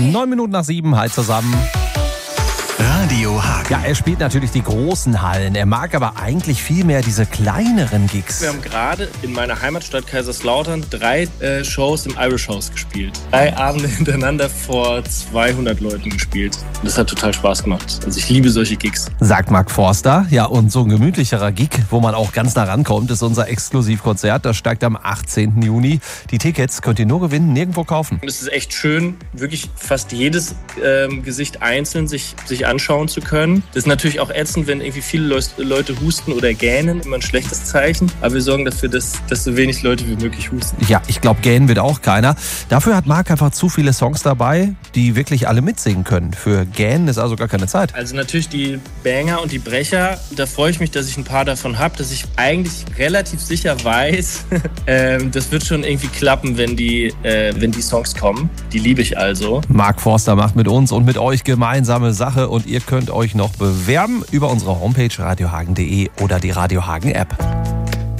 9:09. Hi zusammen. Radio Hagen. Ja, er spielt natürlich die großen Hallen. Er mag aber eigentlich viel mehr diese kleineren Gigs. Wir haben gerade in meiner Heimatstadt Kaiserslautern 3 Shows im Irish House gespielt. 3 Abende hintereinander vor 200 Leuten gespielt. Das hat total Spaß gemacht. Also ich liebe solche Gigs. Sagt Mark Forster. Ja, und so ein gemütlicherer Gig, wo man auch ganz nah rankommt, ist unser Exklusivkonzert. Das steigt am 18. Juni. Die Tickets könnt ihr nur gewinnen, nirgendwo kaufen. Es ist echt schön, wirklich fast jedes Gesicht einzeln sich anschauen zu können. Das ist natürlich auch ätzend, wenn irgendwie viele Leute husten oder gähnen. Immer ein schlechtes Zeichen. Aber wir sorgen dafür, dass so wenig Leute wie möglich husten. Ja, ich glaube, gähnen wird auch keiner. Dafür hat Marc einfach zu viele Songs dabei, die wirklich alle mitsingen können. Für Gähnen ist also gar keine Zeit. Also natürlich die Banger und die Brecher. Da freue ich mich, dass ich ein paar davon habe, dass ich eigentlich relativ sicher weiß, das wird schon irgendwie klappen, wenn die Songs kommen. Die liebe ich also. Mark Forster macht mit uns und mit euch gemeinsame Sache und ihr könnt euch noch bewerben über unsere Homepage radiohagen.de oder die Radio Hagen App.